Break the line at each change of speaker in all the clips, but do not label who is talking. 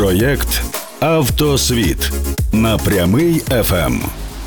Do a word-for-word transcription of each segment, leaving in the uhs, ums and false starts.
Проєкт «Автосвіт» на Прямий еф ем.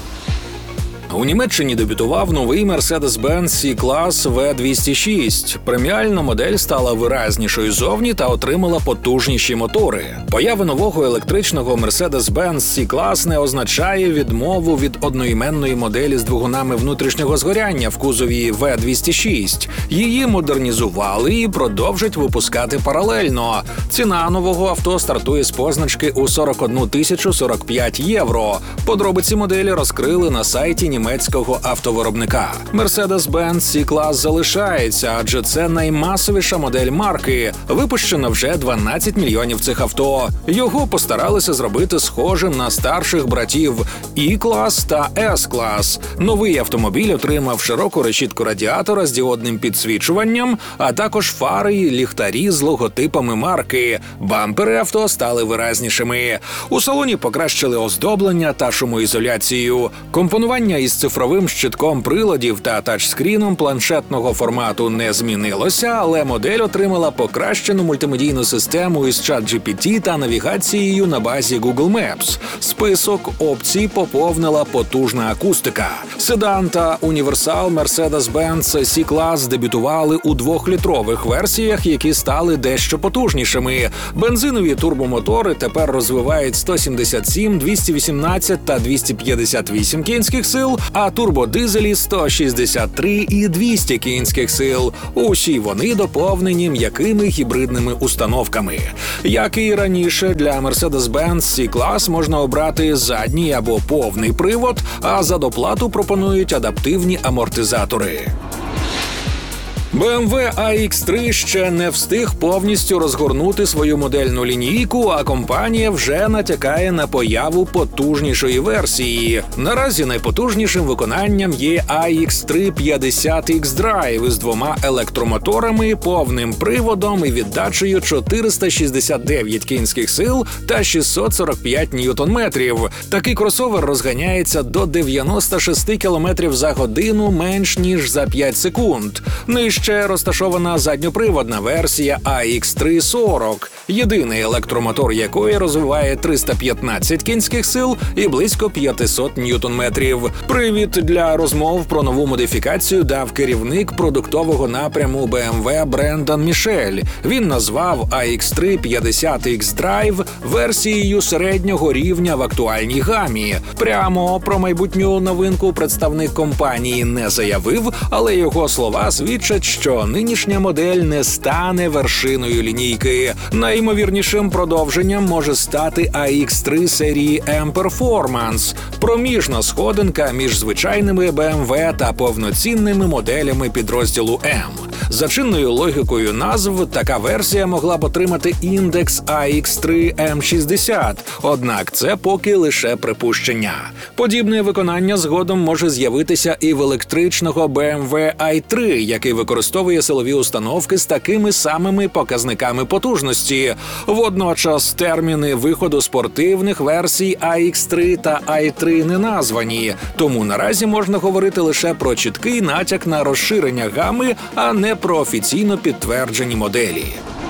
У Німеччині дебютував новий Mercedes-Benz C-клас ве двісті шість. Преміальна модель стала виразнішою зовні та отримала потужніші мотори. Поява нового електричного Mercedes-Benz C-клас не означає відмову від одноіменної моделі з двигунами внутрішнього згоряння в кузові ве двісті шість. Її модернізували і продовжать випускати паралельно. Ціна нового авто стартує з позначки у сорок одну тисячу сорок п'ять євро. Подробиці моделі розкрили на сайті німецького автовиробника. Mercedes-Benz C-клас залишається, адже це наймасовіша модель марки. Випущено вже дванадцять мільйонів цих авто. Його постаралися зробити схожим на старших братів І-клас та С-клас. Новий автомобіль отримав широку решітку радіатора з діодним підсвічуванням, а також фари і ліхтарі з логотипами марки. Бампери авто стали виразнішими. У салоні покращили оздоблення та шумоізоляцію. Компонування із цифровим щитком приладів та тачскріном планшетного формату не змінилося, але модель отримала покращену мультимедійну систему із чат джі пі ті та навігацією на базі Google Maps. Список опцій поповнила потужна акустика. Седан та універсал Mercedes-Benz C-клас дебютували у двохлітрових версіях, які стали дещо потужнішими. Бензинові турбомотори тепер розвивають сто сімдесят сім, двісті вісімнадцять та двісті п'ятдесят вісім кінських сил, а турбодизелі сто шістдесят три і двісті кінських сил. Усі вони доповнені м'якими гібридними установками. Як і раніше, для Mercedes-Benz C-клас можна обрати задній або повний привод, а за доплату пропонують адаптивні амортизатори. бе ем ве ай ікс три ще не встиг повністю розгорнути свою модельну лінійку, а компанія вже натякає на появу потужнішої версії. Наразі найпотужнішим виконанням є ай ікс три п'ятдесят ікс Drive із двома електромоторами, повним приводом і віддачею чотириста шістдесят дев'ять кінських сил та шістсот сорок п'ять ньютон-метрів. Такий кросовер розганяється до дев'яносто шість кілометрів за годину менш ніж за п'ять секунд. Нижче Ще розташована задньоприводна версія ай ікс три сорок, єдиний електромотор якої розвиває триста п'ятнадцять кінських сил і близько п'ятсот ньютон-метрів. Привід для розмов про нову модифікацію дав керівник продуктового напряму бе ем ве Брендан Мішель. Він назвав ай ікс три п'ятдесят ікс Drive версією середнього рівня в актуальній гамі. Прямо про майбутню новинку представник компанії не заявив, але його слова свідчать, що нинішня модель не стане вершиною лінійки. Найімовірнішим продовженням може стати ай ікс три серії M Performance – проміжна сходинка між звичайними бе ем ве та повноцінними моделями підрозділу M. За чинною логікою назв, така версія могла б отримати індекс ай ікс три ем шістдесят, однак це поки лише припущення. Подібне виконання згодом може з'явитися і в електричного бе ем ве ай три, який використовує силові установки з такими самими показниками потужності. Водночас терміни виходу спортивних версій ай ікс три та ай три не названі, тому наразі можна говорити лише про чіткий натяк на розширення гами, а не про офіційно підтверджені моделі.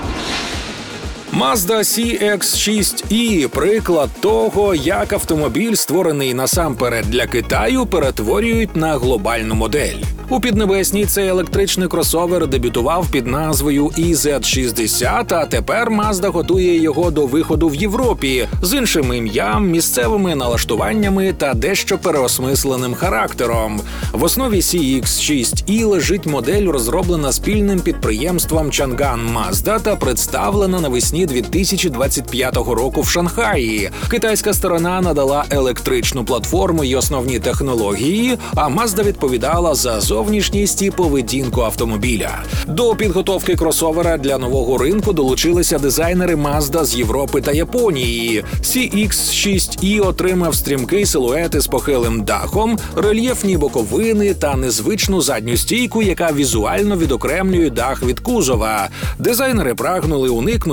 Mazda сі ікс шість і – приклад того, як автомобіль, створений насамперед для Китаю, перетворюють на глобальну модель. У Піднебесній цей електричний кросовер дебютував під назвою і зет шістдесят, а тепер Mazda готує його до виходу в Європі з іншим ім'ям, місцевими налаштуваннями та дещо переосмисленим характером. В основі сі ікс шість і лежить модель, розроблена спільним підприємством Changan Mazda та представлена навесні дві тисячі двадцять п'ятого року в Шанхаї. Китайська сторона надала електричну платформу й основні технології, а Mazda відповідала за зовнішність і поведінку автомобіля. До підготовки кросовера для нового ринку долучилися дизайнери Mazda з Європи та Японії. сі ікс шість і отримав стрімкий силует із похилим дахом, рельєфні боковини та незвичну задню стійку, яка візуально відокремлює дах від кузова. Дизайнери прагнули уникнути відчуття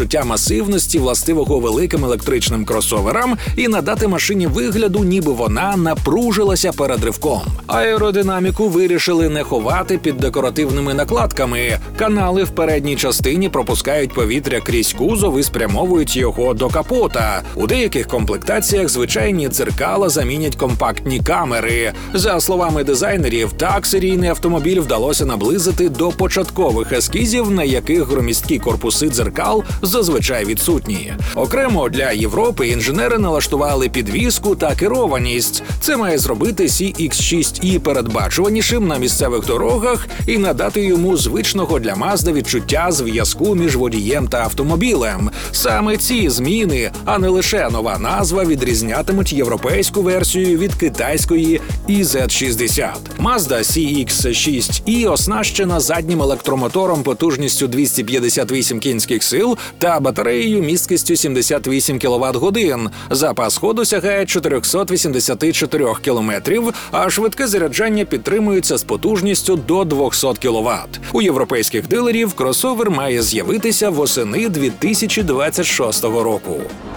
відчуття масивності, властивого великим електричним кросоверам, і надати машині вигляду, ніби вона напружилася перед ривком. Аеродинаміку вирішили не ховати під декоративними накладками. Канали в передній частині пропускають повітря крізь кузов і спрямовують його до капота. У деяких комплектаціях звичайні дзеркала замінять компактні камери. За словами дизайнерів, так серійний автомобіль вдалося наблизити до початкових ескізів, на яких громісткі корпуси дзеркал зазвичай відсутні. Окремо для Європи інженери налаштували підвіску та керованість. Це має зробити сі ікс шість і передбачуванішим на місцевих дорогах і надати йому звичного для Mazda відчуття зв'язку між водієм та автомобілем. Саме ці зміни, а не лише нова назва, відрізнятимуть європейську версію від китайської і зет шістдесят. Mazda сі ікс шість і оснащена заднім електромотором потужністю двісті п'ятдесят вісім кінських сил та батареєю місткістю сімдесят вісім кіловат-годин. Запас ходу сягає чотириста вісімдесят чотири кілометрів, а швидке заряджання підтримується з потужністю до двісті кіловат. У європейських дилерів кросовер має з'явитися восени дві тисячі двадцять шостого року.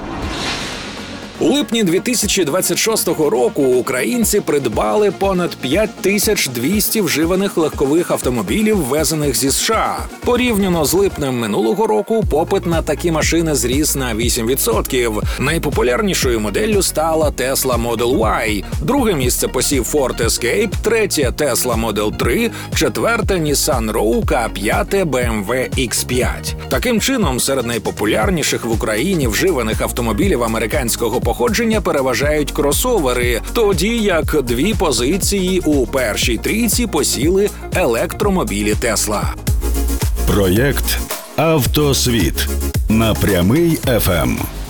У липні дві тисячі двадцять шостого року українці придбали понад п'ять тисяч двісті вживаних легкових автомобілів, ввезених зі США. Порівняно з липнем минулого року попит на такі машини зріс на вісім відсотків. Найпопулярнішою моделлю стала Tesla Model Y, друге місце посів Ford Escape, третє Tesla Model три, четверте Nissan Rogue, а п'яте бе ем ве ікс п'ять. Таким чином, серед найпопулярніших в Україні вживаних автомобілів американського походження переважають кросовери, тоді як дві позиції у першій трійці посіли електромобілі Tesla.
Проєкт «Автосвіт» на Прямий еф ем.